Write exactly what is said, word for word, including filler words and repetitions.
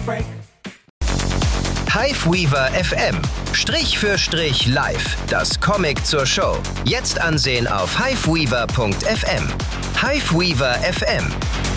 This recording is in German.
break. Hiveweaver F M. Strich für Strich live. Das Comic zur Show. Jetzt ansehen auf hiveweaver punkt f m. Hiveweaver F M.